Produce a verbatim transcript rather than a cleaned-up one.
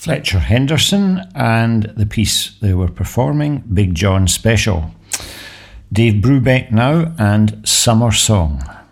Fletcher Henderson, and the piece they were performing, Big John Special. Dave Brubeck now, and Summer Song.